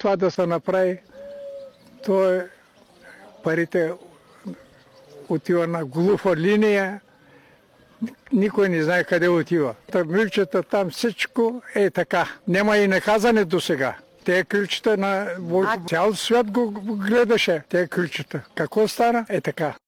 това да се направи, парите отива на глуха линия, никой не знае къде отива. Милчета там всичко е така. Няма и наказане до сега. Те ключата на цял свят го гледаше, те ключата. Какво стана? Е така.